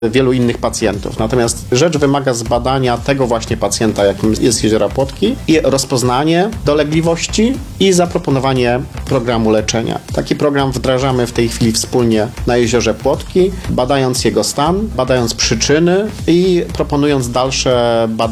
wielu innych pacjentów. Natomiast rzecz wymaga zbadania tego właśnie pacjenta, jakim jest Jeziora Płotki, i rozpoznanie dolegliwości i zaproponowanie programu leczenia. Taki program wdrażamy w tej chwili wspólnie na Jeziorze Płotki, badając jego stan, badając przyczyny i proponując dalsze badania